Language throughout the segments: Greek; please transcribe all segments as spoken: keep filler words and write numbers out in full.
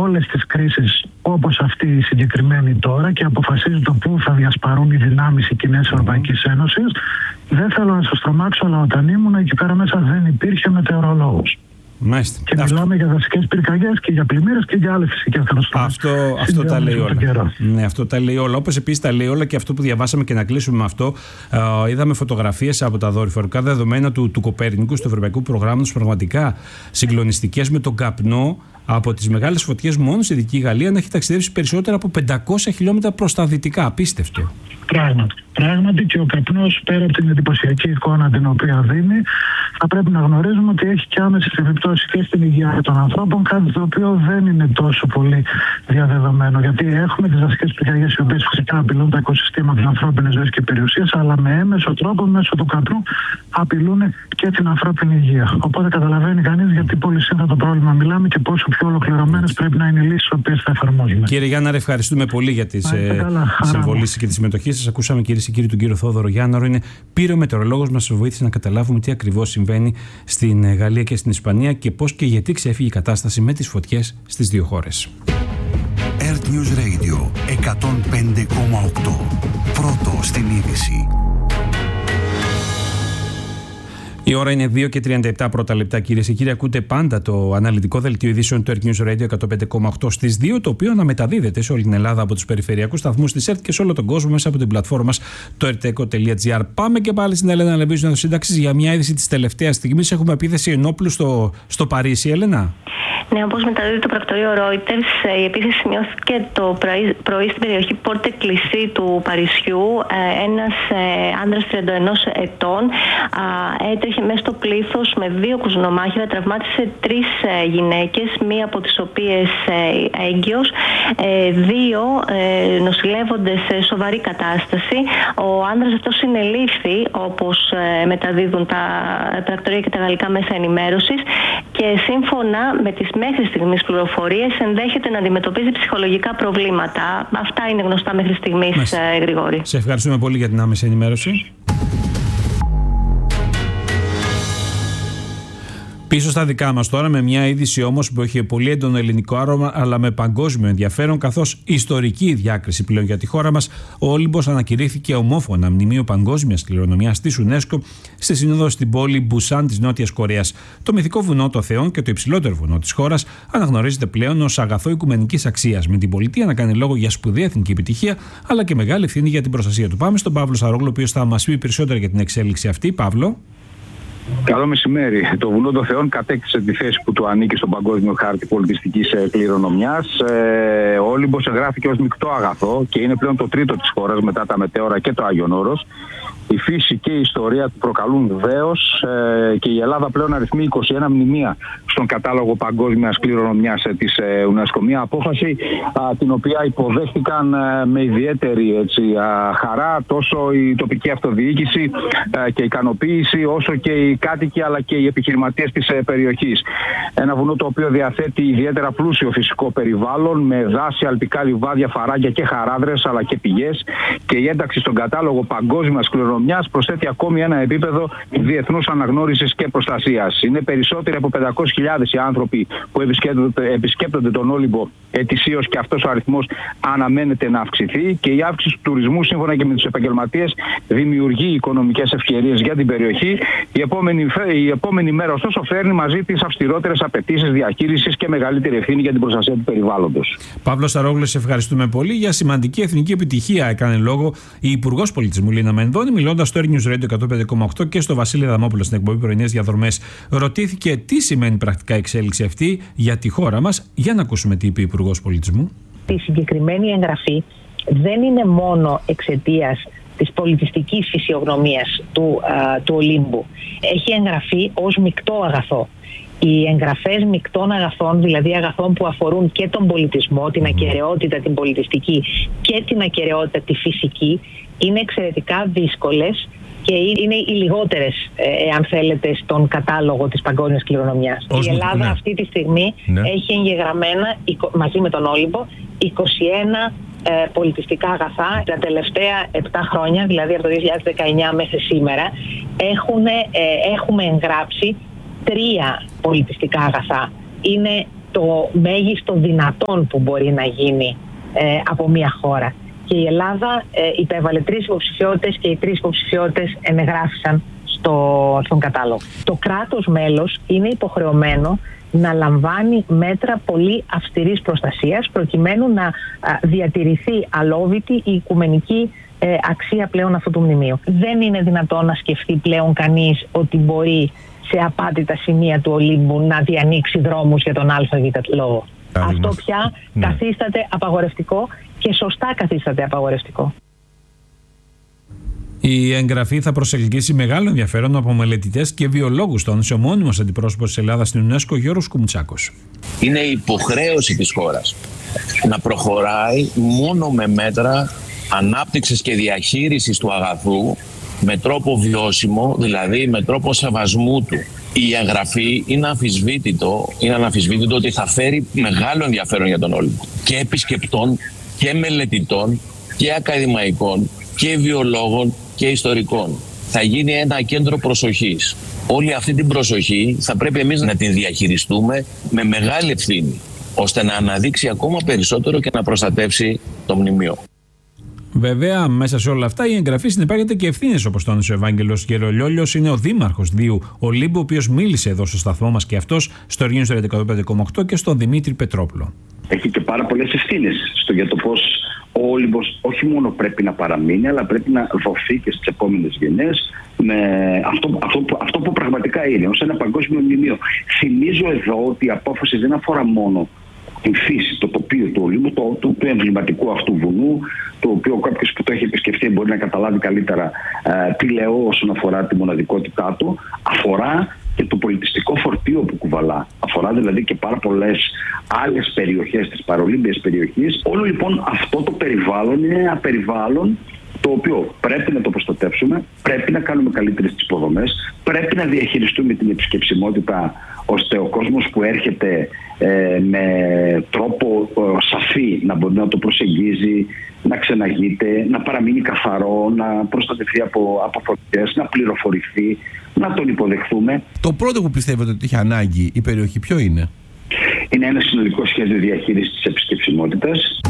όλες τις κρίσεις όπως αυτή η συγκεκριμένη τώρα και αποφασίζει το πού θα διασπαρούν οι δυνάμεις οι κοινές Ευρωπαϊκής Ένωσης. Δεν θέλω να σας τρομάξω, αλλά όταν ήμουν εκεί πέρα μέσα δεν υπήρχε μετεωρολόγος. Μάλιστα. Και αυτό... μιλάμε για δασικές πυρκαγιές και για πλημμύρες και για άλλες φυσικές καταστροφές. Αυτό, αυτό τα λέει όλα. Ναι, αυτό τα λέει όλα. Όπως επίσης τα λέει όλα και αυτό που διαβάσαμε, και να κλείσουμε με αυτό. Ε, είδαμε φωτογραφίες από τα δορυφορικά δεδομένα του, του Κοπέρνικου, του Ευρωπαϊκού Προγράμματος, πραγματικά συγκλονιστικές, με τον καπνό από τις μεγάλες φωτιές μόνο στη Δυτική Γαλλία να έχει ταξιδέψει περισσότερα από πεντακόσια χιλιόμετρα προς τα δυτικά. Απίστευτο. Πράγματι. Πράγματι, και ο καπνός, πέρα από την εντυπωσιακή εικόνα την οποία δίνει, θα πρέπει να γνωρίζουμε ότι έχει και άμεσες επιπτώσεις και στην υγεία των ανθρώπων, κάτι το οποίο δεν είναι τόσο πολύ διαδεδομένο. Γιατί έχουμε τις δασικές πυρκαγιές, οι οποίες φυσικά απειλούν τα οικοσυστήματα, την ανθρώπινη ζωή και περιουσίες, αλλά με έμεσο τρόπο, μέσω του καπνού, απειλούν και την ανθρώπινη υγεία. Οπότε καταλαβαίνει κανείς γιατί πολύ σύνθετο πρόβλημα μιλάμε και πόσο πιο ολοκληρωμένες πρέπει να είναι οι λύσεις τις οποίες θα εφαρμόζουμε. Κύριε Γιάνναρε, ευχαριστούμε πολύ για τις συμβολές και τη συμμετοχή σας. Ακούσαμε, κυρίες και κύριοι, τον κύριο Θόδωρο Γιάνναρο. Είναι πυρομετεωρολόγος, μας βοήθησε να καταλάβουμε τι ακριβώς συμβαίνει στην Γαλλία και στην Ισπανία και πώς και γιατί ξέφυγε η κατάσταση με τις φωτιές στις δύο χώρες. Earth News Radio εκατόν πέντε κόμμα οκτώ. Πρώτο στην είδηση. Η ώρα είναι δύο και τριάντα επτά πρώτα λεπτά, κυρίες και κύριοι. Ακούτε πάντα το αναλυτικό δελτίο ειδήσεων του Earth News Radio εκατόν πέντε κόμμα οκτώ στις δύο, το οποίο αναμεταδίδεται σε όλη την Ελλάδα από τους περιφερειακούς σταθμούς της ΕΡΤ και σε όλο τον κόσμο μέσα από την πλατφόρμα μας το ερτέκο τελεία τζι άρ. Πάμε και πάλι στην Έλενα Λεμπίζου Σύνταξης για μια είδηση της τελευταίας στιγμής. Έχουμε επίθεση ενόπλου στο, στο Παρίσι, Έλενα. Ναι, όπως μεταδίδει το πρακτορείο Reuters, η επίθεση σημειώθηκε το πρωί στην περιοχή Πόρτε Κλισί του Παρισιού. Ένας άντρας τριάντα ένα ετών έτρεχε μέσα στο πλήθος με δύο κουζινομάχηρα, τραυμάτισε τρεις γυναίκες, μία από τις οποίες έγκυος, δύο νοσηλεύονται σε σοβαρή κατάσταση. Ο άντρας αυτός συνελήφθη, όπως μεταδίδουν τα πρακτορεία και τα γαλλικά μέσα ενημέρωσης, και σύμφωνα με τις μέχρι στιγμής πληροφορίες ενδέχεται να αντιμετωπίζει ψυχολογικά προβλήματα. Αυτά είναι γνωστά μέχρι στιγμής, ε, Γρηγόρη. Σε ευχαριστούμε πολύ για την άμεση ενημέρωση. Πίσω στα δικά μας τώρα, με μια είδηση όμως που έχει πολύ έντονο ελληνικό άρωμα, αλλά με παγκόσμιο ενδιαφέρον, καθώς ιστορική διάκριση πλέον για τη χώρα μας. Ο Όλυμπος ανακηρύχθηκε ομόφωνα μνημείο παγκόσμιας κληρονομιάς της UNESCO στη σύνοδο στην πόλη Μπουσάν της Νότιας Κορέας. Το μυθικό βουνό των Θεών και το υψηλότερο βουνό της χώρας αναγνωρίζεται πλέον ως αγαθό οικουμενικής αξίας, με την πολιτεία να κάνει λόγο για σπουδαία εθνική επιτυχία, αλλά και μεγάλη ευθύνη για την προστασία του. Πάμε στον Παύλο Σαρόγλου, ο οποίος θα μας πει περισσότερα για την εξέλιξη αυτή. Παύλο. Καλό μεσημέρι. Το Βουνό των Θεών κατέκτησε τη θέση που του ανήκει στον Παγκόσμιο Χάρτη Πολιτιστικής Κληρονομιάς. Ε, ο Όλυμπος εγγράφηκε ως μεικτό αγαθό και είναι πλέον το τρίτο της χώρας μετά τα Μετέωρα και το Άγιον Όρος. Η φύση και η ιστορία του προκαλούν δέος ε, και η Ελλάδα πλέον αριθμεί είκοσι ένα μνημεία στον κατάλογο παγκόσμιας κληρονομιάς ε, της ε, UNESCO. Μια απόφαση α, την οποία υποδέχτηκαν ε, με ιδιαίτερη έτσι, α, χαρά τόσο η τοπική αυτοδιοίκηση ε, και ικανοποίηση, όσο και οι κάτοικοι αλλά και οι επιχειρηματίες της ε, περιοχής. Ένα βουνό το οποίο διαθέτει ιδιαίτερα πλούσιο φυσικό περιβάλλον με δάση, αλπικά λιβάδια, φαράγγια και χαράδρες αλλά και πηγές, και η ένταξη στον κατάλογο παγκόσμιας κληρονομιάς προσθέτει ακόμη ένα επίπεδο διεθνούς αναγνώρισης και προστασίας. Είναι περισσότεροι από πεντακόσιες χιλιάδες οι άνθρωποι που επισκέπτονται, επισκέπτονται τον Όλυμπο ετησίως, και αυτός ο αριθμός αναμένεται να αυξηθεί, και η αύξηση του τουρισμού σύμφωνα και με τους επαγγελματίες δημιουργεί οικονομικές ευκαιρίες για την περιοχή. Η επόμενη, η επόμενη μέρα ωστόσο φέρνει μαζί τις αυστηρότερες απαιτήσεις διαχείρισης και μεγαλύτερη ευθύνη για την προστασία του περιβάλλοντος. Παύλο Σαρόγλου, σε ευχαριστούμε πολύ. Για σημαντική εθνική επιτυχία έκανε λόγο η Υπουργός Πολιτισμού Λίνα Μενδώνη, μιλώντας στο Earth News Radio εκατόν πέντε κόμμα οκτώ και στο Βασίλη Αδαμόπουλο στην εκπομπή Πρωινές Διαδρομές. Ρωτήθηκε τι σημαίνει πρακτικά η εξέλιξη αυτή για τη χώρα μας. Για να ακούσουμε τι είπε η Υπουργός Πολιτισμού. Η συγκεκριμένη εγγραφή δεν είναι μόνο εξαιτίας της πολιτιστικής φυσιογνωμίας του, α, του Ολύμπου. Έχει εγγραφεί ως μεικτό αγαθό. Οι εγγραφές μεικτών αγαθών, δηλαδή αγαθών που αφορούν και τον πολιτισμό, την ακεραιότητα την πολιτιστική και την ακεραιότητα τη φυσική, είναι εξαιρετικά δύσκολες και είναι οι λιγότερες, εάν θέλετε, στον κατάλογο της παγκόσμιας κληρονομιάς. Ως η Ελλάδα ναι. αυτή τη στιγμή ναι. έχει εγγεγραμμένα, μαζί με τον Όλυμπο, είκοσι ένα ε, πολιτιστικά αγαθά. Τα τελευταία επτά χρόνια, δηλαδή από το δύο χιλιάδες δεκαεννιά μέχρι σήμερα, έχουν, ε, έχουμε εγγράψει τρία πολιτιστικά αγαθά. Είναι το μέγιστο δυνατόν που μπορεί να γίνει ε, από μια χώρα. Και η Ελλάδα ε, υπέβαλε τρεις υποψηφιότητες και οι τρεις υποψηφιότητες ενεγράφησαν στο, στον κατάλογο. Το κράτος μέλος είναι υποχρεωμένο να λαμβάνει μέτρα πολύ αυστηρής προστασίας προκειμένου να α, διατηρηθεί αλόβητη η οικουμενική ε, αξία πλέον αυτού του μνημείου. Δεν είναι δυνατόν να σκεφτεί πλέον κανείς ότι μπορεί σε απάτητα σημεία του Ολύμπου να διανοίξει δρόμους για τον ΑΒ λόγο. Αυτό πια ναι. καθίσταται απαγορευτικό και σωστά καθίσταται απαγορευτικό. Η εγγραφή θα προσελκύσει μεγάλο ενδιαφέρον από μελετητές και βιολόγους, τόνισε ο μόνιμος αντιπρόσωπος της Ελλάδας στην UNESCO, Γιώργος Κουμουτσάκος. Είναι υποχρέωση της χώρας να προχωράει μόνο με μέτρα ανάπτυξης και διαχείρισης του αγαθού με τρόπο βιώσιμο, δηλαδή με τρόπο σεβασμού του. Η εγγραφή είναι αμφισβήτητο, είναι αναμφισβήτητο ότι θα φέρει μεγάλο ενδιαφέρον για τον Όλυμπο. Και επισκεπτών και μελετητών και ακαδημαϊκών και βιολόγων και ιστορικών. Θα γίνει ένα κέντρο προσοχής. Όλη αυτή την προσοχή θα πρέπει εμείς να την διαχειριστούμε με μεγάλη ευθύνη, ώστε να αναδείξει ακόμα περισσότερο και να προστατεύσει το μνημείο. Βέβαια, μέσα σε όλα αυτά η εγγραφή συνεπάγεται και ευθύνες, όπως τόνισε ο Ευάγγελος Γερολιόλιος. Είναι ο δήμαρχος Δίου Ολύμπου, ο οποίος μίλησε εδώ στο σταθμό μας και αυτός, στο Ρήνιο στο εκατόν πέντε κόμμα οκτώ και στον Δημήτρη Πετρόπουλο. Έχει και πάρα πολλές ευθύνες στο για το πώς ο Όλυμπος όχι μόνο πρέπει να παραμείνει, αλλά πρέπει να δοθεί και στις επόμενες γενιές με αυτό, αυτό, αυτό που πραγματικά είναι, ως ένα παγκόσμιο μνημείο. Θυμίζω εδώ ότι η απόφαση δεν αφορά μόνο την φύση, το τοπίο του Ολύμπου, το, το, το εμβληματικού αυτού βουνού, το οποίο κάποιος που το έχει επισκεφτεί μπορεί να καταλάβει καλύτερα ε, τι λέω όσον αφορά τη μοναδικότητά του. Αφορά και το πολιτιστικό φορτίο που κουβαλά. Αφορά δηλαδή και πάρα πολλές άλλες περιοχές της παρολύμπιας περιοχής. Όλο λοιπόν αυτό το περιβάλλον είναι ένα περιβάλλον το οποίο πρέπει να το προστατεύσουμε, πρέπει να κάνουμε καλύτερες τις υποδομές, πρέπει να διαχειριστούμε την επισκεψιμότητα ώστε ο κόσμος που έρχεται ε, με τρόπο ε, σαφή να μπορεί να το προσεγγίζει, να ξεναγείται, να παραμείνει καθαρό, να προστατευτεί από, από φωτιές, να πληροφορηθεί, να τον υποδεχθούμε. Το πρώτο που πιστεύετε ότι έχει ανάγκη η περιοχή ποιο είναι? Είναι ένα συνολικό σχέδιο διαχείρισης της επισκεψιμότητας.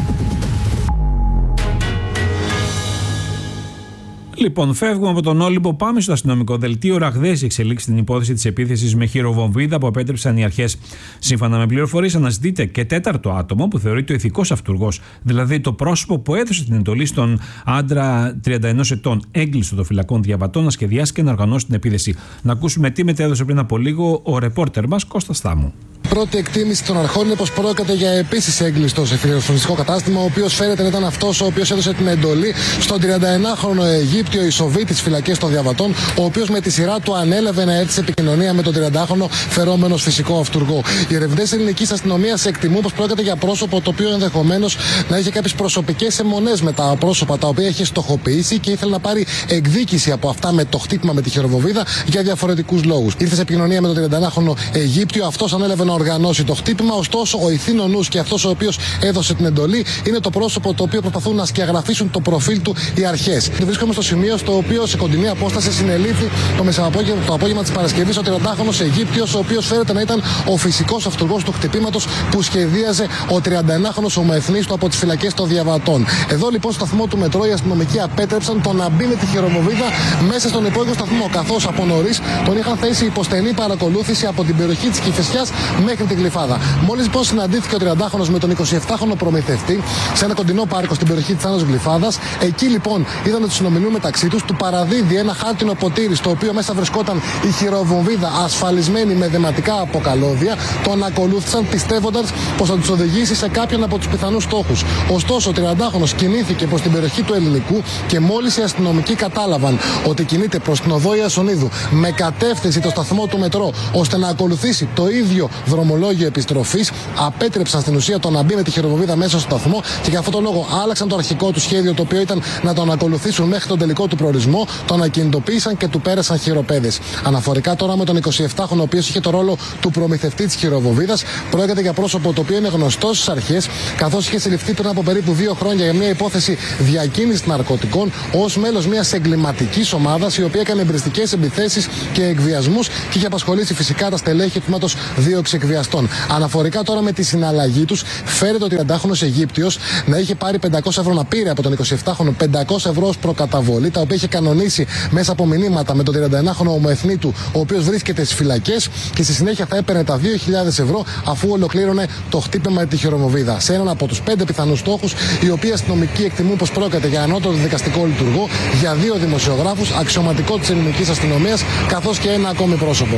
Λοιπόν, φεύγουμε από τον Όλυμπο, πάμε στο αστυνομικό δελτίο. Ραγδαίες εξελίξεις στην υπόθεση της επίθεσης με χειροβομβίδα που απέτρεψαν οι αρχές. Σύμφωνα με πληροφορίες, αναζητείται και τέταρτο άτομο που θεωρείται ο ηθικός αυτουργός, δηλαδή το πρόσωπο που έδωσε την εντολή στον άντρα τριάντα ενός ετών, έγκλειστο των φυλακών διαβατών, να σχεδιάσει και να οργανώσει την επίθεση. Να ακούσουμε τι μετέδωσε πριν από λίγο ο ρεπόρτερ μας Κώστας Θάμου. Πρώτη εκτίμηση των αρχών είναι πως πρόκειται για επίσης έγκλειστο σε φιλοφρονιστικό κατάστημα, ο οποίος φαίνεται να ήταν αυτός ο οποίος έδωσε την εντολή στον τριανταενάχρονο Αιγύπτιο εισοβή της φυλακής των διαβατών, ο οποίος με τη σειρά του ανέλαβε να έρθει σε επικοινωνία με τον τριαντάχρονο φερόμενος φυσικό αυτουργό. Οι ερευνητές ελληνικής αστυνομίας εκτιμούν πως πρόκειται για πρόσωπο το οποίο ενδεχομένως να είχε κάποιες προσωπικές αιμονές με τα πρόσωπα τα οποία είχε στοχοποιήσει και ήθελε να πάρει εκδίκηση από αυτά με το χτύπημα με τη χειροβομβίδα για διαφορετικούς λόγους. Ήρθε σε επικοινωνία με τον τριανταενάχρονο Αιγύπτιο, αυτός ανέλαβε να οργανώσει το χτύπημα, ωστόσο ο ηθήνο νους και αυτός ο οποίος έδωσε την εντολή είναι το πρόσωπο το οποίο προσπαθούν να σκιαγραφίσουν το προφίλ του οι αρχές. Βρίσκομαι στο σημείο στο οποίο σε κοντινή απόσταση συνελήφθη το μεσαπόγευμα, το απόγευμα της Παρασκευής ο τριαντάχρονος Αιγύπτιος, ο οποίος φαίνεται να ήταν ο φυσικός αυτουργός του χτυπήματος που σχεδίαζε ο τριανταενάχρονος ομοεθνής του από τις φυλακές των διαβατών. Εδώ λοιπόν στο σταθμό του μετρό οι αστυνομικοί απέτρεψαν το να μπει με τη χειροβομβίδα μέσα στον υπόγειο σταθμό, καθώς από νωρίς τον είχαν θέσει υποστενή παρακολούθηση από την περιοχή της Κηφισιάς μέχρι την Γλυφάδα. Μόλις λοιπόν συναντήθηκε ο τριαντάχρονος με τον εικοσιεπτάχρονο προμηθευτή σε ένα κοντινό πάρκο στην περιοχή της Άννος Γλυφάδας, εκεί λοιπόν είδαν ότι συνομιλούν μεταξύ τους, του παραδίδει ένα χάρτινο ποτήρι στο οποίο μέσα βρισκόταν η χειροβομβίδα ασφαλισμένη με δεματικά από καλώδια. Τον ακολούθησαν πιστεύοντας πως θα τους οδηγήσει σε κάποιον από τους πιθανούς στόχους. Ωστόσο ο τριαντάχρονος κινήθηκε προς την περιοχή του Ελληνικού και μόλις οι αστυνομικοί κατάλαβαν ότι κινείται προς την οδό Ιασονίδου με κατεύθυνση το σταθμό του μετρό ώστε να ακολουθήσει το ίδιο δρομολόγιο επιστροφής, απέτρεψαν στην ουσία το να μπει με τη χειροβομβίδα μέσα στο σταθμό και για αυτόν τον λόγο άλλαξαν το αρχικό του σχέδιο, το οποίο ήταν να τον ακολουθήσουν μέχρι τον τελικό του προορισμό, τον ακινητοποίησαν και του πέρασαν χειροπέδες. Αναφορικά τώρα με τον εικοσιεπτάχρονο, ο οποίος είχε το ρόλο του προμηθευτή της χειροβομβίδας, πρόκειται για πρόσωπο το οποίο είναι γνωστό στις αρχές, καθώς είχε συλληφθεί πριν από περίπου δύο χρόνια για μια υπόθεση διακίνησης ναρκωτικών ως μέλος μιας εγκληματικής ομάδας, η οποία έκανε εμπριστικές επιθέσεις και εκβιασμούς και είχε απασχολήσει φυσικά τα στελέχη του τμήματος δίωξη εκβιαστών. Αναφορικά τώρα με τη συναλλαγή τους, φέρεται ο τριαντάχρονος Αιγύπτιος να είχε πάρει πεντακόσια ευρώ, να πήρε από τον εικοσιεπτάχρονο πεντακόσια ευρώ ως προκαταβολή, τα οποία είχε κανονίσει μέσα από μηνύματα με τον τριανταενάχρονο ομοεθνή του, ο οποίος βρίσκεται στις φυλακές, και στη συνέχεια θα έπαιρνε τα δύο χιλιάδες ευρώ αφού ολοκλήρωνε το χτύπημα τη χειρομοβίδα. Σε έναν από τους πέντε πιθανούς στόχους, οι οποίοι αστυνομικοί εκτιμούν πως πρόκειται για ανώτατο δικαστικό λειτουργό, για δύο δημοσιογράφους, αξιωματικό της ελληνικής αστυνομίας, καθώς και ένα ακόμη πρόσωπο.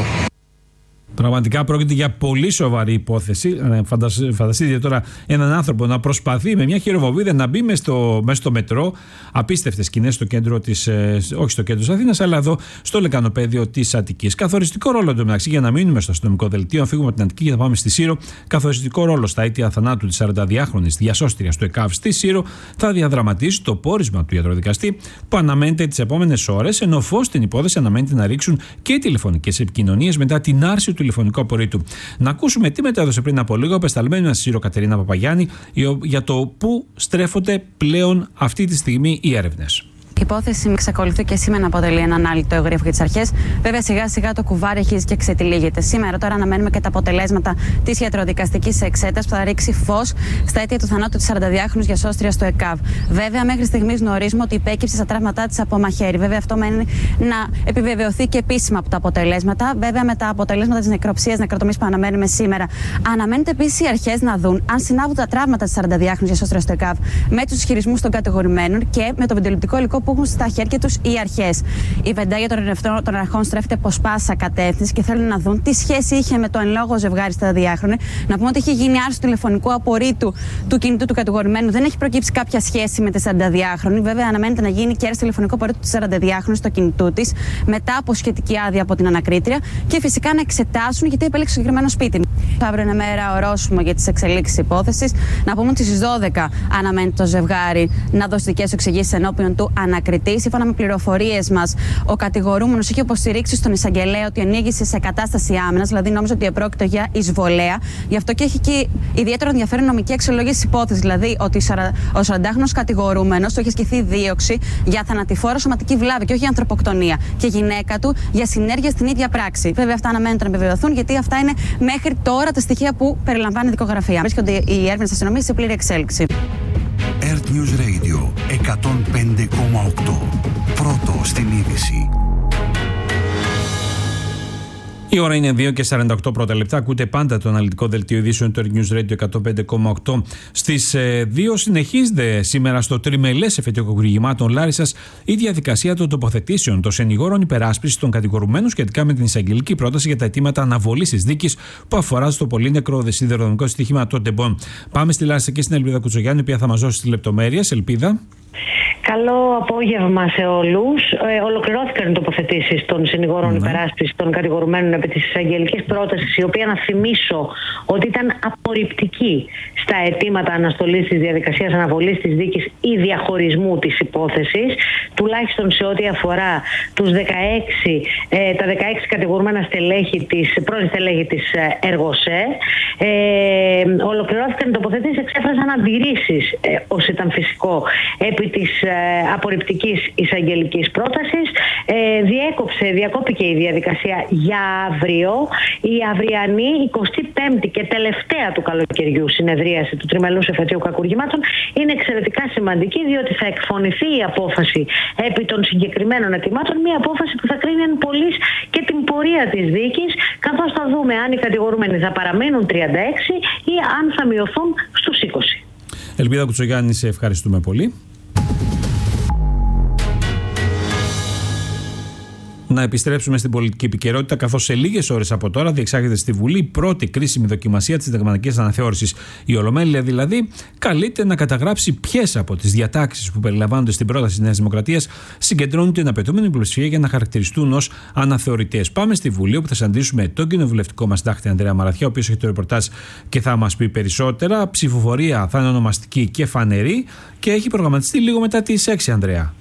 Πραγματικά πρόκειται για πολύ σοβαρή υπόθεση. Φανταστείτε τώρα έναν άνθρωπο να προσπαθεί με μια χειροβοβίδα να μπει μέσα στο, μέσα στο μετρό. Απίστευτες σκηνές στο κέντρο της, όχι στο κέντρο της Αθήνας, αλλά εδώ στο λεκανοπέδιο της Αττικής. Καθοριστικό ρόλο εντωμεταξύ, για να μείνουμε στο αστυνομικό δελτίο, να φύγουμε από την Αττική και να πάμε στη Σύρο. Καθοριστικό ρόλο στα αίτια θανάτου της σαρανταδυάχρονης διασώστριας του ΕΚΑΒ στη Σύρο θα διαδραματίσει το πόρισμα του ιατροδικαστή, που αναμένεται τις επόμενες ώρες, ενώ φως στην υπόθεση αναμένεται να ρίξουν και οι τηλεφωνικές επικοινωνίες μετά την άρση του τηλεφωνικού απορρίτου. Να ακούσουμε τι μετέδωσε πριν από λίγο απεσταλμένη μας στη Σύρο Κατερίνα Παπαγιάννη για το πού στρέφονται πλέον αυτή τη στιγμή οι έρευνες. Η υπόθεση εξακολουθεί και σήμερα να αποτελεί έναν άλυτο εγγρίφο για τις αρχές. Βέβαια, σιγά σιγά το κουβάρι αρχίζει και ξετυλίγεται. Σήμερα τώρα αναμένουμε και τα αποτελέσματα της ιατροδικαστικής εξέτασης που θα ρίξει φως στα αίτια του θανάτου της σαρανταδυάχρονης διασώστριας του ΕΚΑΒ. Βέβαια, μέχρι στιγμής γνωρίζουμε ότι υπέκυψε στα τραύματά της από μαχαίρι. Βέβαια, αυτό μένει να επιβεβαιωθεί και επίσημα από τα αποτελέσματα. Βέβαια, με τα αποτελέσματα της νεκροψίας, νεκροτομής που αναμένουμε σήμερα, αναμένεται επίσης οι αρχές να δουν αν συνάδουν τα τραύματα της σαρανταδυάχρονης διασώστριας του ΕΚΑΒ με τους ισχυρισμούς των κατηγορουμένων και με το βιντεοληπτικό υλικό που έχουν στα χέρια τους οι αρχές. Η βεντάγια των ερευνητών των αρχών στρέφεται προς πάσα κατεύθυνση και θέλουν να δουν τι σχέση είχε με το εν λόγω ζευγάρι σαρανταδιάχρονη. Να πούμε ότι έχει γίνει άρση του τηλεφωνικού απορρίτου του κινητού του κατηγορουμένου. Δεν έχει προκύψει κάποια σχέση με τη σαρανταδιάχρονη. Βέβαια, αναμένεται να γίνει και άρση τηλεφωνικού απορρίτου τη σαρανταδιάχρονη στο κινητού της μετά από σχετική άδεια από την ανακρίτρια και φυσικά να εξετάσουν γιατί επέλεξε συγκεκριμένο σπίτι. Αύριο είναι μέρα ορόσημο για τις εξελίξεις υπόθεσης. Να πούμε ότι στις δώδεκα αναμένεται το ζευγάρι να δώσει δικές εξηγήσεις ενώπιον του ανακριτή. Σύμφωνα με πληροφορίες μας, ο κατηγορούμενος είχε υποστηρίξει στον εισαγγελέα ότι ενήγησε σε κατάσταση άμυνας, δηλαδή νόμιζε ότι επρόκειτο για εισβολέα. Γι' αυτό και έχει και ιδιαίτερο ενδιαφέρον νομική αξιολόγηση της υπόθεσης, δηλαδή ότι ο σαραντάχρονος κατηγορούμενος του είχε ασκηθεί δίωξη για θανατηφόρα σωματική βλάβη και όχι για ανθρωποκτονία. Και η γυναίκα του για συνέργεια στην ίδια πράξη. Βέβαια, αυτά αναμένονται να επιβεβαιωθούν, γιατί αυτά είναι μέχρι τώρα τα στοιχεία που περιλαμβάνει η δικογραφία. Βρίσκονται οι έρευνες της αστυνομίας σε πλήρη εξέλιξη. Earth News Radio εκατόν πέντε κόμμα οκτώ. Πρώτο στην είδηση. Η ώρα είναι δύο και σαράντα οκτώ πρώτα λεπτά. Ακούτε πάντα το αναλυτικό δελτίο ειδήσεων του Earth News Radio εκατόν πέντε κόμμα οκτώ. Στις δύο συνεχίζεται σήμερα στο τριμελές εφετείο κακουργημάτων Λάρισσας η διαδικασία των τοποθετήσεων των συνηγόρων υπεράσπισης των κατηγορουμένων σχετικά με την εισαγγελική πρόταση για τα αιτήματα αναβολής της δίκης που αφορά στο πολύνεκρο σιδηροδρομικό στοίχημα των Τεμπών. Πάμε στη Λάρισα και στην Ελπίδα Κουτσογιάννη, η οποία θα μας δώσει τις λεπτομέρειες. Ελπίδα. Καλό απόγευμα σε όλους. Ε, ολοκληρώθηκαν οι τοποθετήσεις των συνηγόρων mm. υπεράσπισης των κατηγορουμένων επί της εισαγγελικής πρότασης, η οποία, να θυμίσω, ότι ήταν απορριπτική στα αιτήματα αναστολής της διαδικασίας αναβολής της δίκης ή διαχωρισμού της υπόθεσης, τουλάχιστον σε ό,τι αφορά τους δεκαέξι, ε, τα δεκαέξι κατηγορούμενα στελέχη της, πρώην στελέχη της Εργοσέ. Ε, ολοκληρώθηκαν οι τοποθετήσεις, εξέφρασαν αντιρρήσεις, ε, όσοι ήταν φυσικό, επί της ε, απορριπτικής εισαγγελικής πρότασης. Ε, διέκοψε, διακόπηκε η διαδικασία για αύριο. Η αυριανή εικοστή πέμπτη και τελευταία του καλοκαιριού συνεδρίαση του τριμελούς εφετείου κακουργημάτων είναι εξαιρετικά σημαντική, διότι θα εκφωνηθεί η απόφαση επί των συγκεκριμένων αιτημάτων, μια απόφαση που θα κρίνει εν πολλοίς και την πορεία της δίκης, καθώς θα δούμε αν οι κατηγορούμενοι θα παραμείνουν τριάντα έξι ή αν θα μειωθούν στους είκοσι. Ελπίδα Κουτσογιάννη, σε ευχαριστούμε πολύ. Να επιστρέψουμε στην πολιτική επικαιρότητα, καθώς σε λίγες ώρες από τώρα διεξάγεται στη Βουλή η πρώτη κρίσιμη δοκιμασία της συνταγματικής αναθεώρησης. Η Ολομέλεια δηλαδή καλείται να καταγράψει ποιες από τις διατάξεις που περιλαμβάνονται στην πρόταση της Νέας Δημοκρατίας συγκεντρώνουν την απαιτούμενη πλειοψηφία για να χαρακτηριστούν ως αναθεωρητές. Πάμε στη Βουλή, όπου θα συναντήσουμε τον κοινοβουλευτικό μας συντάκτη Ανδρέα Μαραθιά, ο οποίος έχει το ρεπορτάζ και θα μας πει περισσότερα. Ψηφοφορία θα είναι ονομαστική και φανερή και έχει προγραμματιστεί λίγο μετά τις έξι, Ανδρέα.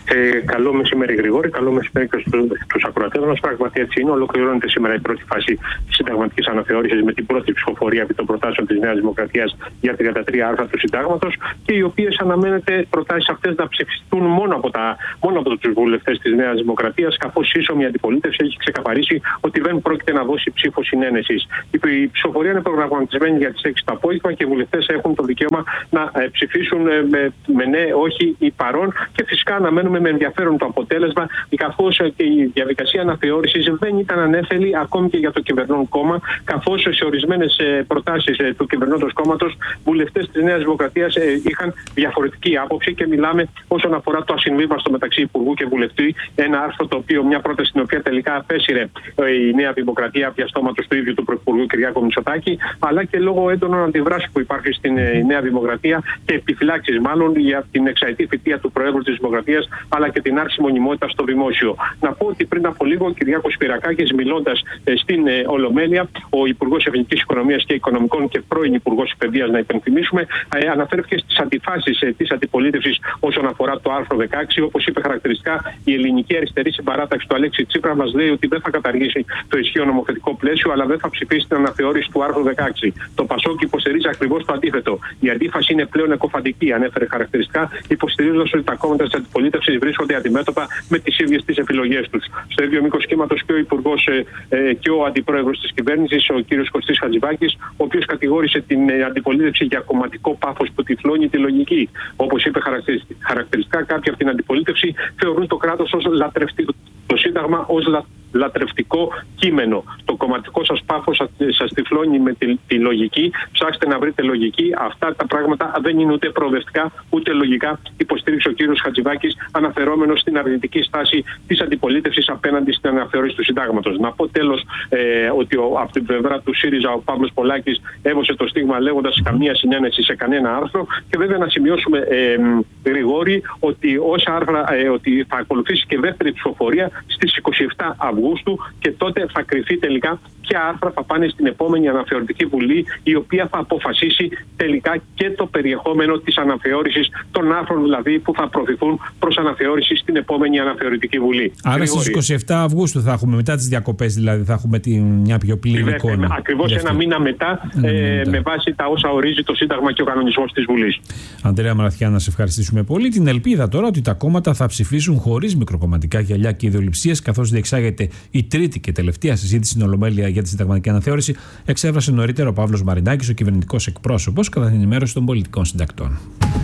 Ε, καλό μεσημέρι, Γρηγόρη. Καλό μεσημέρι και στους ακροατές μας. Πράγματι έτσι είναι. Ολοκληρώνεται σήμερα η πρώτη φάση της συνταγματικής αναθεώρησης με την πρώτη ψηφοφορία επί των προτάσεων της Νέας Δημοκρατίας για τριάντα τρία άρθρα του Συντάγματος και οι οποίες αναμένεται προτάσεις αυτές να ψηφιστούν μόνο από, τα, μόνο από τους βουλευτές της Νέας Δημοκρατίας, καθώς η ίσομη αντιπολίτευση έχει ξεκαθαρίσει ότι δεν πρόκειται να δώσει ψήφο συνένεσης. Η ψηφοφορία είναι προγραμματισμένη για τις έξι το απόγευμα και οι βουλευτές έχουν το δικαίωμα να ψηφίσουν με, με ναι, όχι ή παρόν και φυσικά αναμένουμε με ενδιαφέρον το αποτέλεσμα, καθώς και η διαδικασία αναθεώρησης δεν ήταν ανέφελη ακόμη και για το κυβερνών κόμμα, καθώς σε ορισμένες προτάσεις του κυβερνώντος κόμματος βουλευτές της Νέας Δημοκρατίας είχαν διαφορετική άποψη και μιλάμε όσον αφορά το ασυμβίβαστο μεταξύ Υπουργού και Βουλευτή, ένα άρθρο το οποίο, μια πρόταση την οποία τελικά απέσυρε η Νέα Δημοκρατία διαστόματος του ίδιου του Πρωθυπουργού Κυριάκου Μητσοτάκη, αλλά και λόγω έντονων αντιδράσεων που υπάρχει στην Νέα Δημοκρατία και επιφυλάξεις μάλλον για την εξαετή θητεία του Προέδρου της Δημοκρατίας, αλλά και την άρση μονιμότητα στο δημόσιο. Να πω ότι πριν από λίγο ο Κυριάκος Σπυρακάκης, μιλώντας στην Ολομέλεια, ο Υπουργός Εθνικής Οικονομίας και Οικονομικών και πρώην Υπουργός Παιδείας, να υπενθυμίσουμε, αναφέρθηκε στις αντιφάσεις της αντιπολίτευσης όσον αφορά το άρθρο δεκαέξι. Όπως είπε χαρακτηριστικά, η ελληνική αριστερή συμπαράταξη του Αλέξη Τσίπρα μας λέει ότι δεν θα καταργήσει το ισχύον νομοθετικό πλαίσιο, αλλά δεν θα ψηφίσει την αναθεώρηση του άρθρου δεκαέξι. Το Πασόκ υποστηρίζει ακριβώς το αντίθετο. Η αντίφαση είναι πλέον εκοφαντική, ανέφερε χαρακτηριστικά, υποστηρίζοντας ότι τα κόμματα της αντιπολίτευσης βρίσκονται αντιμέτωπα με τις ίδιες τις επιλογές τους. Στο ίδιο μήκος κύματος και ο Υπουργός ε, ε, και ο Αντιπρόεδρος της κυβέρνησης, ο κ. Κωστής Χατζηβάκης, ο οποίος κατηγόρησε την ε, αντιπολίτευση για κομματικό πάθος που τυφλώνει τη λογική. Όπως είπε χαρακτηριστικά, κάποιοι από την αντιπολίτευση θεωρούν το κράτος ως λατρευτικό, το Σύνταγμα ως λα, λατρευτικό κείμενο. Το κομματικό σας πάθος σας τυφλώνει με τη, τη λογική. Ψάξτε να βρείτε λογική. Αυτά τα πράγματα δεν είναι ούτε προοδευτικά ούτε λογικά, υποστήριξε ο κ. Χατζηβάκης, αναφερόμενος στην αρνητική στάση της αντιπολίτευσης απέναντι στην αναθεώρηση του Συντάγματος. Να πω τέλος ε, ότι ο, από την πλευρά του ΣΥΡΙΖΑ ο Παύλος Πολάκης έβωσε το στίγμα λέγοντας καμία συνένεση σε κανένα άρθρο και βέβαια να σημειώσουμε ε, γρηγόρη ότι, όσα άρθρα, ε, ότι θα ακολουθήσει και δεύτερη ψηφοφορία στις είκοσι επτά Αυγούστου και τότε θα κρυφεί τελικά ποια άρθρα θα πάνε στην επόμενη αναθεωρητική βουλή, η οποία θα αποφασίσει τελικά και το περιεχόμενο της αναθεώρησης των άρθρων δηλαδή που θα προωθηθούν προς αναθεώρηση στην επόμενη αναθεωρητική βουλή. Άρα γρηγόρη. Στις είκοσι επτά Αυγούστου θα έχουμε, μετά τις διακοπές δηλαδή, θα έχουμε τη, μια πιο πλήρη εικόνα. Ακριβώς ένα μήνα μετά, ένα ε, μετά, με βάση τα όσα ορίζει το Σύνταγμα και ο κανονισμός της Βουλής. Αντρέα Μαραθιά, να σε ευχαριστήσουμε πολύ. Την ελπίδα τώρα ότι τα κόμματα θα ψηφίσουν χωρίς μικροκομματικά γυαλιά και ιδεολειψίες, καθώς διεξάγεται η τρίτη και τελευταία συζήτηση στην Ολομέλεια για τη συνταγματική αναθεώρηση, εξέφρασε νωρίτερα ο Παύλος Μαρινάκης, ο κυβερνητικός εκπρόσωπος, κατά την ενημέρωση των πολιτικών συντακτών.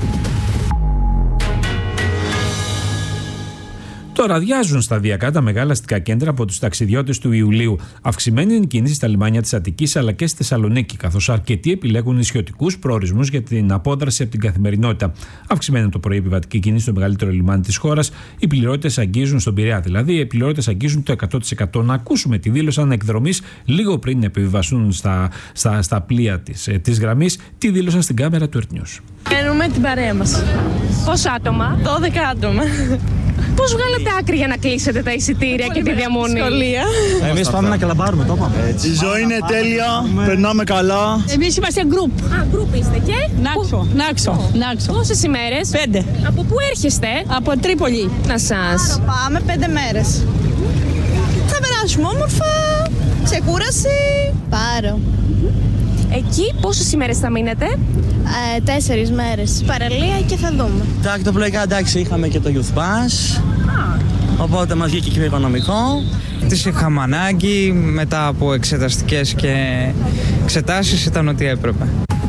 Τώρα αδειάζουν σταδιακά τα μεγάλα αστικά κέντρα από τους ταξιδιώτες του Ιουλίου. Αυξημένη είναι η κίνηση στα λιμάνια της Αττικής αλλά και στη Θεσσαλονίκη, καθώς αρκετοί επιλέγουν νησιωτικούς προορισμούς για την απόδραση από την καθημερινότητα. Αυξημένη είναι το πρωί επιβατική κίνηση στο μεγαλύτερο λιμάνι της χώρας. Οι πληρώτες αγγίζουν στον Πειραιά, δηλαδή οι πληρώτες αγγίζουν το εκατό τοις εκατό. Να ακούσουμε τι δήλωσαν εκδρομής λίγο πριν επιβιβαστούν στα, στα, στα πλοία της, ε, της γραμμής, τι δήλωσαν στην κάμερα του Earth. Μένουμε την παρέα μας. Πόσα άτομα? δώδεκα άτομα. Πώς βγάλετε άκρη για να κλείσετε τα εισιτήρια και τη διαμονή? Σχολεία. Εμείς πάμε να καλαμπάρουμε, το είπαμε. Η ζωή είναι τέλεια, περνάμε καλά. Εμείς είμαστε γκρουπ. Α, γκρουπ είστε και? Νάξο. Νάξο. Νάξο. Πόσες ημέρες? Πέντε. Από πού έρχεστε? Από Τρίπολη. Να σας. Πάμε πέντε μέρες. Θα περάσουμε όμορφα, ξεκούραση. Πάρω. Εκεί πόσες ημέρες θα μείνετε? Ε, τέσσερις μέρες. Παραλία και θα δούμε. Εντάξει, το πλοϊκά εντάξει, είχαμε και το Youth Pass. Οπότε μας βγήκε και οικονομικό. Τις είχαμε ανάγκη, μετά από εξεταστικές και εξετάσεις ήταν ό,τι έπρεπε.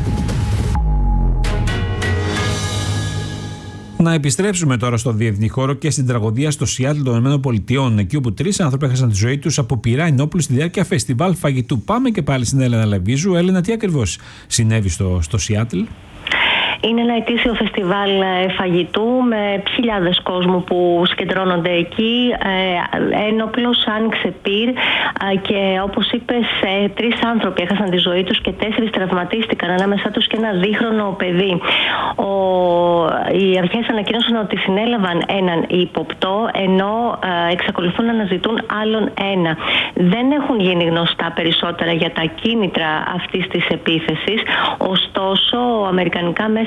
Να επιστρέψουμε τώρα στο διεθνή χώρο και στην τραγωδία στο Σιάτλ των ΗΠΑ, εκεί όπου τρεις άνθρωποι έχασαν τη ζωή τους από πυρά ενόπλου στη διάρκεια φεστιβάλ φαγητού. Πάμε και πάλι στην Έλενα Λεβίζου. Έλενα, τι ακριβώς συνέβη στο, στο Σιάτλ? Είναι ένα ετήσιο φεστιβάλ φαγητού με χιλιάδες κόσμου που συγκεντρώνονται εκεί. Ένοπλος άνοιξε πυρ και όπως είπες, τρεις άνθρωποι έχασαν τη ζωή τους και τέσσερις τραυματίστηκαν, ανάμεσά τους και ένα δίχρονο παιδί. Ο... Οι αρχές ανακοίνωσαν ότι συνέλαβαν έναν ύποπτο, ενώ εξακολουθούν να αναζητούν άλλον ένα. Δεν έχουν γίνει γνωστά περισσότερα για τα κίνητρα αυτής της επίθεσης, ωστόσο αμερικανικά μέσα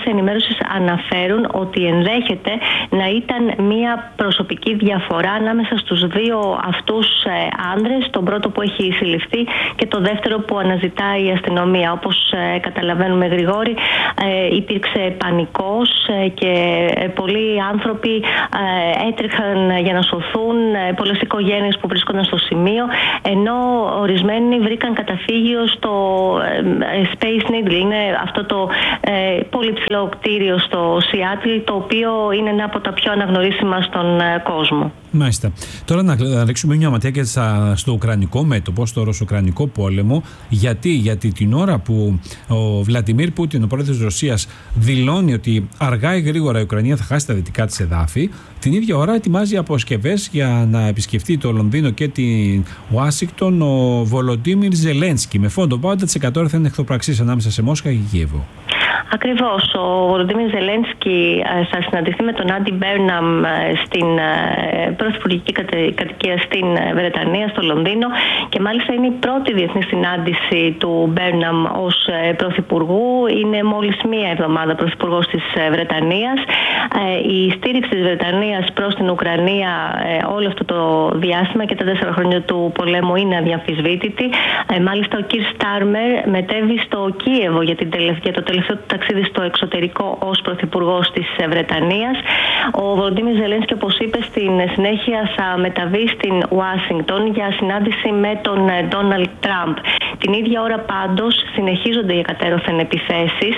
μέσα ενημέρωσης αναφέρουν ότι ενδέχεται να ήταν μια προσωπική διαφορά ανάμεσα στους δύο αυτούς άνδρες, τον πρώτο που έχει συλληφθεί και το δεύτερο που αναζητάει η αστυνομία. Όπως καταλαβαίνουμε, Γρηγόρη, υπήρξε πανικός και πολλοί άνθρωποι έτρεχαν για να σωθούν, πολλές οικογένειες που βρίσκονταν στο σημείο, ενώ ορισμένοι βρήκαν καταφύγιο στο Space Needle. Είναι αυτό το πολύ ψηλό κτίριο στο Σιάτλ, το οποίο είναι ένα από τα πιο αναγνωρίσιμα στον κόσμο. Μάλιστα. Τώρα να ρίξουμε μια ματιά και στο ουκρανικό μέτωπο, στο ρωσο-ουκρανικό πόλεμο. Γιατί? Γιατί την ώρα που ο Βλαντιμίρ Πούτιν, ο πρόεδρος της Ρωσίας, δηλώνει ότι αργά ή γρήγορα η Ουκρανία θα χάσει τα δυτικά της εδάφη, την ίδια ώρα ετοιμάζει αποσκευές για να επισκεφτεί το Λονδίνο και την Ουάσιγκτον ο Βολοντίμιρ Ζελένσκι, με φόντο πάντα τις εκατόρθεν εχθροπραξίες ανάμεσα σε Μόσχα και Κίεβο. Ακριβώς. Ο Βολοντίμιρ Ζελένσκι θα συναντηθεί με τον Άντι Μπέρναμ στην πρωθυπουργική κατοικία στην Βρετανία, στο Λονδίνο, και μάλιστα είναι η πρώτη διεθνή συνάντηση του Μπέρναμ ως πρωθυπουργού. Είναι μόλις μία εβδομάδα πρωθυπουργός της Βρετανίας. Η στήριξη της Βρετανίας προς την Ουκρανία όλο αυτό το διάστημα και τα τέσσερα χρόνια του πολέμου είναι αδιαμφισβήτητη. Μάλιστα, ο Κιρ Στάρμερ μετέβη στο Κίεβο για, την τελευταία, για το τελευταίο του ταξίδι στο εξωτερικό ως πρωθυπουργός της Βρετανίας. Ο Βολοντίμιρ Ζελένσκι, όπως είπε, στην συνέχεια θα μεταβεί στην Ουάσιγκτον για συνάντηση με τον Ντόναλντ Τραμπ. Την ίδια ώρα πάντως συνεχίζονται οι εκατέρωθεν επιθέσεις.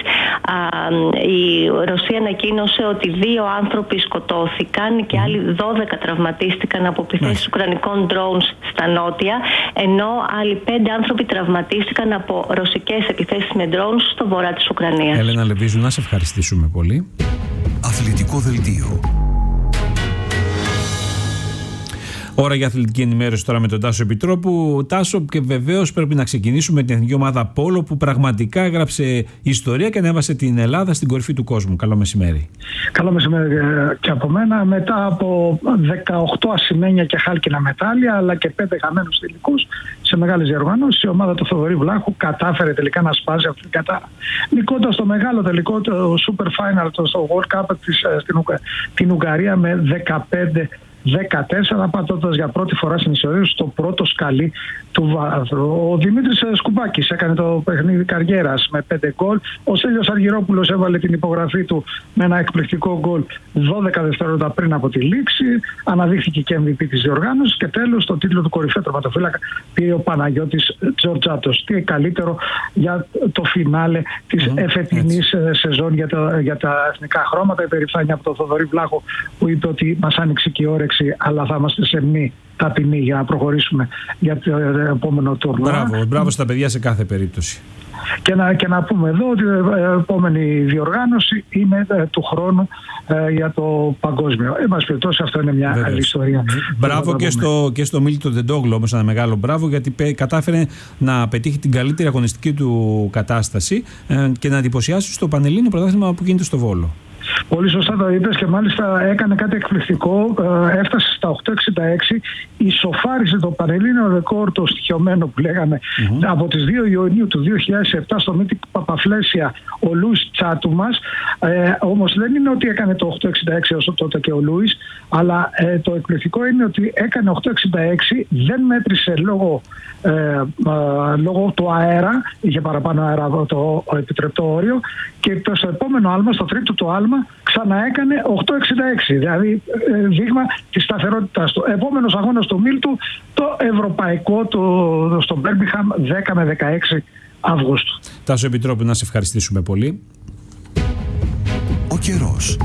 Η Ρωσία ανακοίνωσε ότι δύο άνθρωποι σκοτώθηκαν και άλλοι δώδεκα τραυματίστηκαν από επιθέσεις ουκρανικών drones στα νότια, ενώ άλλοι πέντε άνθρωποι τραυματίστηκαν από ρωσικές επιθέσεις με drones στο βορρά της Ουκρανίας. Έλενα Λεβίζου, να σε ευχαριστήσουμε πολύ. Αθλητικό δελτίο. Ώρα για αθλητική ενημέρωση τώρα με τον Τάσο Επιτρόπου. Τάσο, και βεβαίως πρέπει να ξεκινήσουμε με την εθνική ομάδα Πόλο, που πραγματικά έγραψε ιστορία και ανέβασε την Ελλάδα στην κορυφή του κόσμου. Καλό μεσημέρι. Καλό μεσημέρι και από μένα. Μετά από δεκαοκτώ ασημένια και χάλκινα μετάλλια, αλλά και πέντε χαμένους τελικούς σε μεγάλες διοργανώσεις, η ομάδα του Θοδωρή Βλάχου κατάφερε τελικά να σπάσει αυτή την κατάρα, νικώντας το μεγάλο τελικό, το Super Final, το στο World Cup της, στην Ουκα, την Ουγγαρία με δεκαπέντε δεκατέσσερα, πατώντας για πρώτη φορά στην ιστορία στο πρώτο σκαλί του βάθρου. Ο Δημήτρης Σκουπάκης έκανε το παιχνίδι καριέρας με πέντε γκολ. Ο Στέλιος Αργυρόπουλος έβαλε την υπογραφή του με ένα εκπληκτικό γκολ δώδεκα δευτερόλεπτα πριν από τη λήξη. Αναδείχθηκε και εμ βι πι της διοργάνωσης. Και τέλος, το τίτλο του κορυφαίου τερματοφύλακα πήρε ο Παναγιώτης Τζορτζάτος. Τι καλύτερο για το φινάλε της mm, εφετινής σεζόν για τα, για τα εθνικά χρώματα. Η περηφάνεια από τον Θοδωρή Βλάχο, που είπε ότι μας άνοιξε και η όρεξη, αλλά θα είμαστε σε μη ταπεινοί για να προχωρήσουμε για το επόμενο τουρνουά. Μπράβο, μπράβο στα παιδιά σε κάθε περίπτωση. Και να, και να πούμε εδώ ότι η επόμενη διοργάνωση είναι ε, του χρόνου ε, για το παγκόσμιο. Εν πάση περιπτώσει, αυτό είναι μια άλλη ιστορία. Μπράβο και στο, και στο Μίλτο Ντεντόγλου, όμως, ένα μεγάλο μπράβο, γιατί πέ, κατάφερε να πετύχει την καλύτερη αγωνιστική του κατάσταση ε, και να εντυπωσιάσει στο Πανελλήνιο πρωτάθλημα που γίνεται στο Βόλο. Πολύ σωστά το είπες, και μάλιστα έκανε κάτι εκπληκτικό. Ε, έφτασε στα οκτώ εξήντα έξι, ισοφάρισε το πανελλήνιο ρεκόρ, το στοιχειωμένο που λέγαμε, mm-hmm. από τις δύο Ιουνίου του δύο χιλιάδες επτά στο Μύτικ Παπαφλέσια, ο Λούις Τσάτουμας. Ε, όμως δεν είναι ότι έκανε το οκτώ εξήντα έξι όσο τότε και ο Λούις, αλλά ε, το εκπληκτικό είναι ότι έκανε οκτώ εξήντα έξι, δεν μέτρησε λόγω, ε, ε, λόγω του αέρα, είχε παραπάνω αέρα το επιτρεπτό όριο, και το στο επόμενο άλμα, στο τρίτο του άλμα, ξαναέκανε οκτώ εξήντα έξι, δηλαδή ε, δείγμα της σταθερότητας του. Επόμενος αγώνας του Μίλτου, το ευρωπαϊκό το, στο Μπέρμπιχαμ, δέκα με δεκαέξι Αυγούστου. Τάσο Επιτρόπου, να σε ευχαριστήσουμε πολύ. Ο καιρός.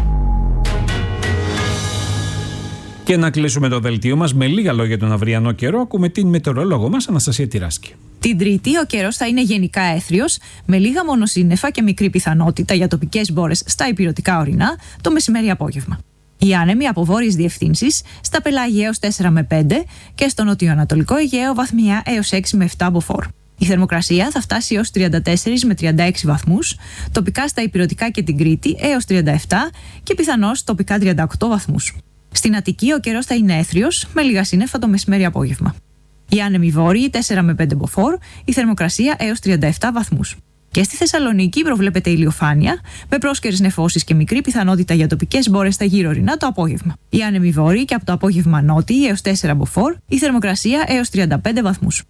Και να κλείσουμε το δελτίο μας με λίγα λόγια τον αυριανό καιρό. Ακούμε την μετεωρολόγο μας, Αναστασία Τυράσκη. Την Τρίτη ο καιρός θα είναι γενικά έθριος, με λίγα μονοσύννεφα και μικρή πιθανότητα για τοπικές μπόρες στα ηπειρωτικά ορεινά το μεσημέρι-απόγευμα. Οι άνεμοι από βόρειες διευθύνσεις στα πελάγια έως τέσσερα με πέντε και στο νοτιοανατολικό Αιγαίο βαθμιά έως έξι με επτά μποφόρ. Η θερμοκρασία θα φτάσει έως τριάντα τέσσερα με τριάντα έξι βαθμούς, τοπικά στα ηπειρωτικά και την Κρήτη έως τριάντα επτά και πιθανώς τοπικά τριάντα οκτώ βαθμούς. Στην Αττική ο καιρός θα είναι έθριος, με λίγα σύννεφα το μεσημέρι-απόγευμα. Οι άνεμοι βόρειοι τέσσερα με πέντε μποφόρ, η θερμοκρασία έως τριάντα επτά βαθμούς. Και στη Θεσσαλονίκη προβλέπεται ηλιοφάνεια, με πρόσκαιρες νεφώσεις και μικρή πιθανότητα για τοπικές μπόρες στα γύρω ορεινά το απόγευμα. Οι άνεμοι βόρειοι και από το απόγευμα νότιοι έως τέσσερα μποφόρ, η θερμοκρασία έως τριάντα πέντε βαθμούς.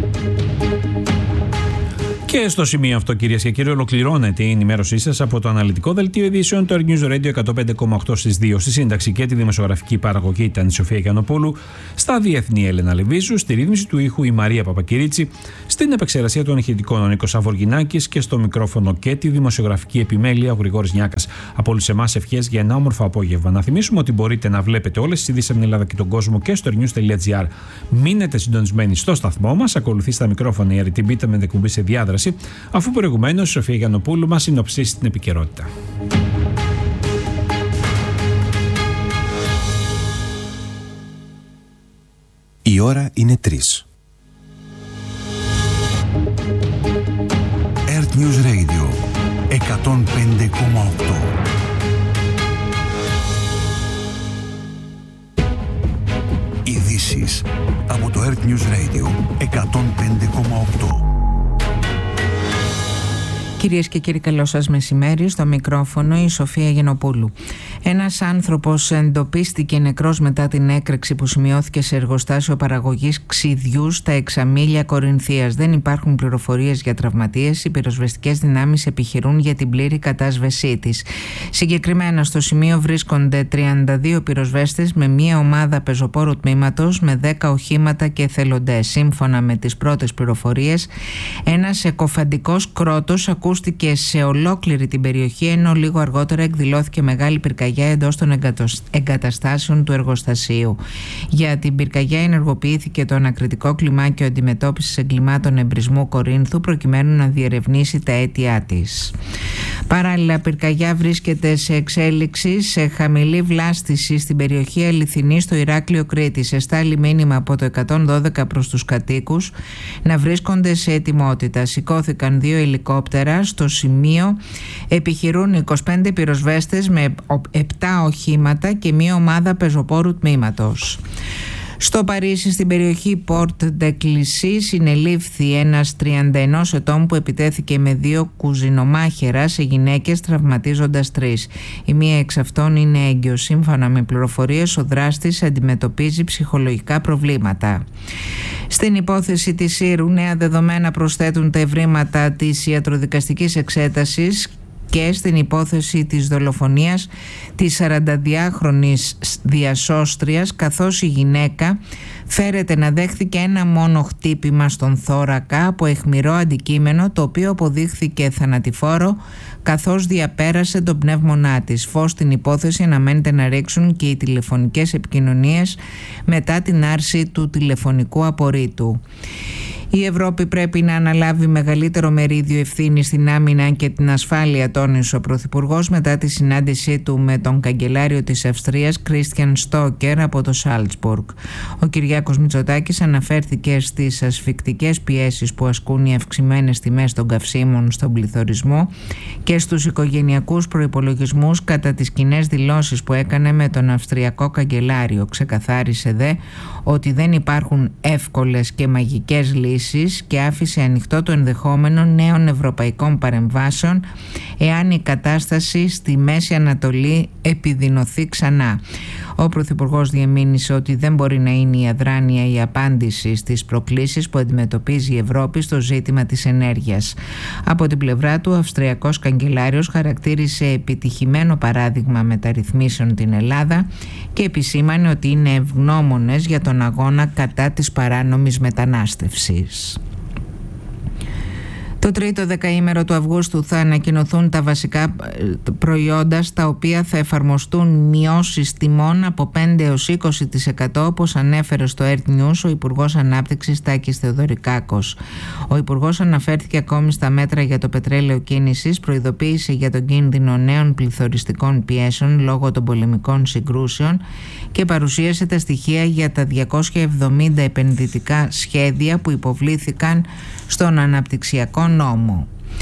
Και στο σημείο αυτό, κυρίες και κύριοι, ολοκληρώνεται η ενημέρωσή σας από το αναλυτικό δελτίο ειδήσεων του Earth News Radio εκατόν πέντε κόμμα οκτώ στις δύο. Στη σύνταξη και τη δημοσιογραφική παραγωγή ήταν η Σοφία Γιαννοπούλου, στα διεθνή Έλενα Λεβίζου, στη ρύθμιση του ήχου η Μαρία Παπακυρίτσι, στην επεξεργασία των ηχητικών ο Νίκος Αβοργινάκης και στο μικρόφωνο και τη δημοσιογραφική επιμέλεια ο Γρηγόρης Νιάκας. Από όλους εμάς ευχές για ένα όμορφο απόγευμα. Να θυμίσουμε ότι μπορείτε να βλέπετε όλες τις ειδήσεις από την Ελλάδα και τον κόσμο και στο earthnews τελεία gr. Μείνετε συντονισμένοι στο σταθμό μας. Ακολουθεί στα μικρόφωνα η Αριτή Μπίτα με εκπομπή σε διάδραση, αφού προηγουμένως η Σοφία Γιαννοπούλου μας συνοψίσει την επικαιρότητα. Η ώρα είναι τρεις. Earth News Radio εκατόν πέντε κόμμα οκτώ. Ειδήσεις από το Earth News Radio εκατόν πέντε κόμμα οκτώ. Κυρίες και κύριοι, καλό σας μεσημέρι. Στο μικρόφωνο η Σοφία Γιαννοπούλου. Ένας άνθρωπος εντοπίστηκε νεκρός μετά την έκρηξη που σημειώθηκε σε εργοστάσιο παραγωγής ξυδιού στα Εξαμήλια Κορινθίας. Δεν υπάρχουν πληροφορίες για τραυματίες. Οι πυροσβεστικές δυνάμεις επιχειρούν για την πλήρη κατάσβεσή της. Συγκεκριμένα στο σημείο βρίσκονται τριάντα δύο πυροσβέστες με μία ομάδα πεζοπόρου τμήματος με δέκα οχήματα και εθελοντές. Σύμφωνα με τις πρώτες πληροφορίες, ένας εκοφαντικός κρότος ακούστηκε σε ολόκληρη την περιοχή, ενώ λίγο αργότερα εκδηλώθηκε μεγάλη πυρκαγιά εντός των εγκαταστάσεων του εργοστασίου. Για την πυρκαγιά ενεργοποιήθηκε το ανακριτικό κλιμάκιο αντιμετώπισης εγκλημάτων εμπρισμού Κορίνθου προκειμένου να διερευνήσει τα αίτια της. Παράλληλα, πυρκαγιά βρίσκεται σε εξέλιξη σε χαμηλή βλάστηση στην περιοχή Αληθινή στο Ηράκλειο Κρήτης. Εστάλει μήνυμα από το εκατόν δώδεκα προς τους κατοίκους να βρίσκονται σε ετοιμότητα. Σηκώθηκαν δύο ελικόπτερα στο σημείο, επιχειρούν είκοσι πέντε πυροσβέστες με επτά οχήματα και μία ομάδα πεζοπόρου τμήματος. Στο Παρίσι, στην περιοχή Porte de Clichy, συνελήφθη ένας τριάντα ενός ετών που επιτέθηκε με δύο κουζινομάχερα σε γυναίκες, τραυματίζοντας τρεις. Η μία εξ αυτών είναι έγκυος. Σύμφωνα με πληροφορίες, ο δράστης αντιμετωπίζει ψυχολογικά προβλήματα. Στην υπόθεση της Σύρου, νέα δεδομένα προσθέτουν τα ευρήματα της ιατροδικαστικής εξέτασης και στην υπόθεση της δολοφονίας της σαρανταδυάχρονης διασώστριας, καθώς η γυναίκα φέρεται να δέχθηκε ένα μόνο χτύπημα στον θώρακα από αιχμηρό αντικείμενο, το οποίο αποδείχθηκε θανατηφόρο καθώς διαπέρασε τον πνεύμονά της. Φως στην υπόθεση αναμένεται να ρίξουν και οι τηλεφωνικές επικοινωνίες μετά την άρση του τηλεφωνικού απορρίτου. Η Ευρώπη πρέπει να αναλάβει μεγαλύτερο μερίδιο ευθύνη στην άμυνα και την ασφάλεια, τόνισε ο Πρωθυπουργός μετά τη συνάντησή του με τον καγκελάριο της Αυστρίας Κρίστιαν Στόκερ από το Σάλτσμπουργκ. Ο Κυριάκος Μητσοτάκης αναφέρθηκε στις ασφικτικές πιέσεις που ασκούν οι αυξημένες τιμές των καυσίμων στον πληθωρισμό και στους οικογενειακούς προϋπολογισμούς κατά τις κοινές δηλώσεις που έκανε με τον Αυστριακό καγκελάριο. Ξεκαθάρισε δε ότι δεν υπάρχουν εύκολες και μαγικές λύσεις και άφησε ανοιχτό το ενδεχόμενο νέων ευρωπαϊκών παρεμβάσεων εάν η κατάσταση στη Μέση Ανατολή επιδεινωθεί ξανά. Ο Πρωθυπουργός διεμήνυσε ότι δεν μπορεί να είναι η αδράνεια η απάντηση στις προκλήσεις που αντιμετωπίζει η Ευρώπη στο ζήτημα της ενέργειας. Από την πλευρά του, ο Αυστριακός καγκελάριος χαρακτήρισε επιτυχημένο παράδειγμα μεταρρυθμίσεων την Ελλάδα και επισήμανε ότι είναι ευγνώμονες για τον αγώνα κατά της παράνομης μετανάστευσης. Το τρίτο δεκαήμερο του Αυγούστου θα ανακοινωθούν τα βασικά προϊόντα στα οποία θα εφαρμοστούν μειώσεις τιμών από πέντε έως είκοσι τοις εκατό, όπως ανέφερε στο Earth News ο Υπουργός Ανάπτυξης Τάκης Θεοδωρικάκος. Ο Υπουργός αναφέρθηκε ακόμη στα μέτρα για το πετρέλαιο κίνησης, προειδοποίησε για τον κίνδυνο νέων πληθωριστικών πιέσεων λόγω των πολεμικών συγκρούσεων και παρουσίασε τα στοιχεία για τα διακόσια εβδομήντα επενδυτικά σχέδια που υποβλήθηκαν στον αναπτυξιακό νόμο.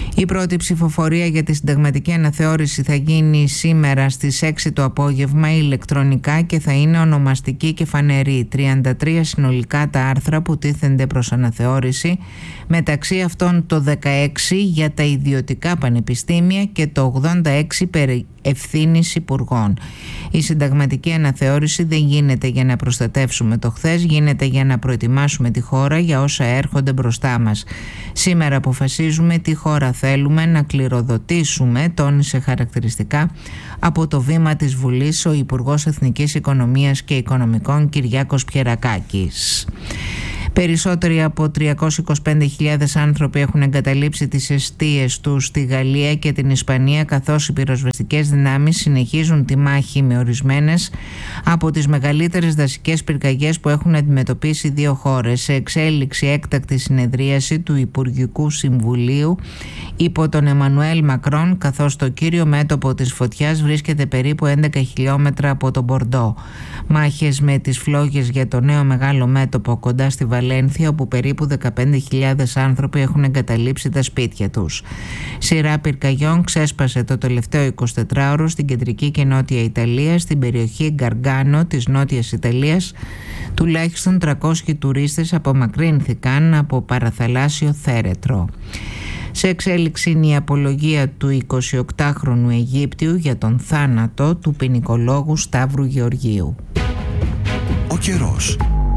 Η πρώτη ψηφοφορία για τη συνταγματική αναθεώρηση θα γίνει σήμερα στις έξι το απόγευμα ηλεκτρονικά και θα είναι ονομαστική και φανερή. τριάντα τρία συνολικά τα άρθρα που τίθενται προς αναθεώρηση, μεταξύ αυτών το δεκαέξι για τα ιδιωτικά πανεπιστήμια και το ογδόντα έξι περί ευθύνης υπουργών. Η συνταγματική αναθεώρηση δεν γίνεται για να προστατεύσουμε το χθες, γίνεται για να προετοιμάσουμε τη χώρα για όσα έρχονται μπροστά μας. Σήμερα αποφασίζουμε τι χώρα θέλουμε να κληροδοτήσουμε, τόνισε χαρακτηριστικά από το βήμα της Βουλής ο Υπουργός Εθνικής Οικονομίας και Οικονομικών Κυριάκος Πιερακάκης. Περισσότεροι από τριακόσιες είκοσι πέντε χιλιάδες άνθρωποι έχουν εγκαταλείψει τις εστίες τους στη Γαλλία και την Ισπανία, καθώς οι πυροσβεστικές δυνάμεις συνεχίζουν τη μάχη με ορισμένες από τις μεγαλύτερες δασικές πυρκαγιές που έχουν αντιμετωπίσει δύο χώρες. Σε εξέλιξη έκτακτη συνεδρίαση του Υπουργικού Συμβουλίου υπό τον Εμμανουέλ Μακρόν, καθώς το κύριο μέτωπο της φωτιάς βρίσκεται περίπου έντεκα χιλιόμετρα από τον Μπορντό. Μάχες με τις φλόγες για το νέο μεγάλο μέτωπο κοντά στη Βαλένθια, όπου περίπου δεκαπέντε χιλιάδες άνθρωποι έχουν εγκαταλείψει τα σπίτια τους. Σειρά πυρκαγιών ξέσπασε το τελευταίο εικοσιτετράωρο στην κεντρική και νότια Ιταλία, στην περιοχή Γκαργκάνο της νότιας Ιταλίας. Τουλάχιστον τριακόσιοι τουρίστες απομακρύνθηκαν από παραθαλάσσιο θέρετρο. Σε εξέλιξη είναι η απολογία του εικοσιοκτάχρονου Αιγύπτιου για τον θάνατο του ποινικολόγου Σταύρου Γεωργίου. Ο καιρός.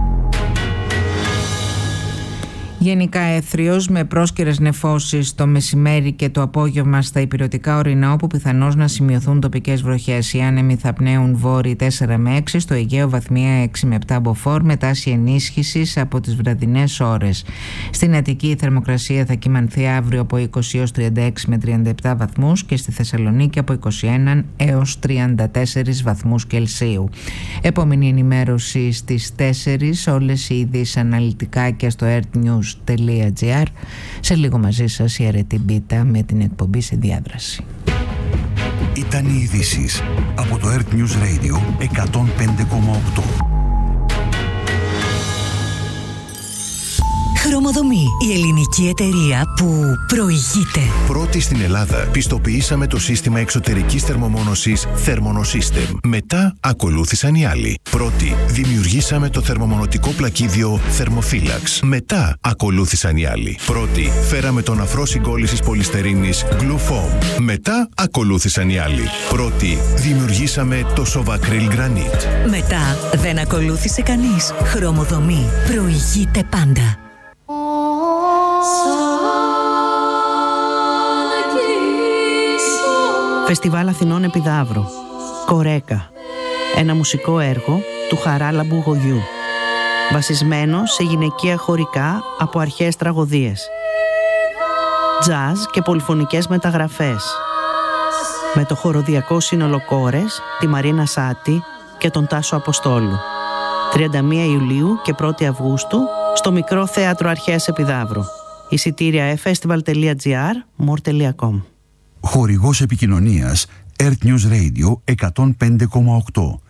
Γενικά έθριος με πρόσκαιρες νεφώσεις το μεσημέρι και το απόγευμα στα ηπειρωτικά ορεινά, όπου πιθανώς να σημειωθούν τοπικές βροχές. Οι άνεμοι θα πνέουν βόρειοι τέσσερα με έξι, στο Αιγαίο βαθμία έξι με επτά μποφόρ, με τάση ενίσχυσης από τις βραδινές ώρες. Στην Αττική η θερμοκρασία θα κυμανθεί αύριο από είκοσι έως τριάντα έξι με τριάντα επτά βαθμούς και στη Θεσσαλονίκη από είκοσι ένα έως τριάντα τέσσερις βαθμούς Κελσίου. Επόμενη ενημέρωση στις τέσσερις, όλες οι ειδήσεις αναλυτικά και στο ertnews τελεία gr. Σε λίγο μαζί σας η Αρετή Μπίτα με την εκπομπή Σε Διάδραση. Ήταν οι ειδήσεις από το Earth News Radio εκατόν πέντε κόμμα οκτώ. Χρωμοδομή, η ελληνική εταιρεία που προηγείται. Πρώτη στην Ελλάδα πιστοποιήσαμε το σύστημα εξωτερικής θερμομόνωσης Thermonosystem. Μετά ακολούθησαν οι άλλοι. Πρώτη δημιουργήσαμε το θερμομονωτικό πλακίδιο Thermophilax. Μετά ακολούθησαν οι άλλοι. Πρώτη φέραμε τον αφρό συγκόλλησης πολυστερίνης Glufoam. Μετά ακολούθησαν οι άλλοι. Πρώτη δημιουργήσαμε το Sovacryl Granite. Μετά δεν ακολούθησε κανείς. Χρωμοδομή, προηγείται πάντα. Φεστιβάλ Αθηνών Επιδαύρου. Κορέκα. Ένα μουσικό έργο του Χαράλαμπου Γογιού, βασισμένο σε γυναικεία χωρικά από αρχαίες τραγωδίες. Τζαζ και πολυφωνικές μεταγραφές. Με το χοροδιακό σύνολο Κόρες, τη Μαρίνα Σάτη και τον Τάσο Αποστόλου. τριάντα μία Ιουλίου και πρώτη Αυγούστου στο Μικρό Θέατρο Αρχαίας Επιδαύρου. Εισιτήρια festival τελεία gr, more τελεία com. Χορηγός επικοινωνίας Earth News Radio εκατόν πέντε κόμμα οκτώ.